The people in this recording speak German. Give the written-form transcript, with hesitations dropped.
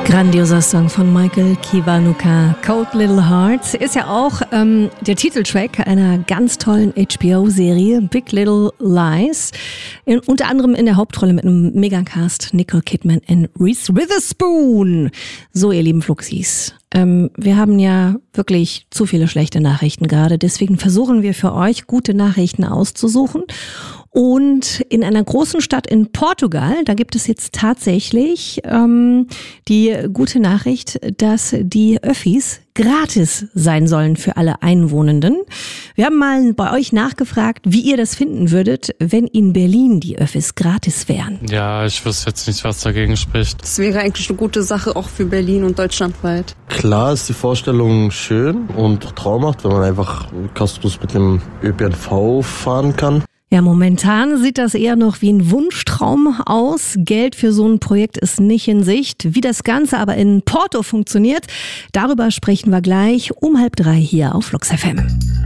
Grandioser Song von Michael Kiwanuka. Cold Little Hearts ist ja auch der Titeltrack einer ganz tollen HBO-Serie, Big Little Lies. Unter anderem in der Hauptrolle mit einem Megacast, Nicole Kidman und Reese Witherspoon. So, ihr lieben Fluxis. Wir haben ja wirklich zu viele schlechte Nachrichten gerade. Deswegen versuchen wir für euch, gute Nachrichten auszusuchen. Und in einer großen Stadt in Portugal, da gibt es jetzt tatsächlich die gute Nachricht, dass die Öffis gratis sein sollen für alle Einwohnenden. Wir haben mal bei euch nachgefragt, wie ihr das finden würdet, wenn in Berlin die Öffis gratis wären. Ja, ich wüsste jetzt nicht, was dagegen spricht. Das wäre eigentlich eine gute Sache auch für Berlin und deutschlandweit. Klar ist die Vorstellung schön und traumhaft, wenn man einfach kostenlos mit dem ÖPNV fahren kann. Ja, momentan sieht das eher noch wie ein Wunschtraum aus. Geld für so ein Projekt ist nicht in Sicht. Wie das Ganze aber in Porto funktioniert, darüber sprechen wir gleich um 2:30 hier auf Flux FM.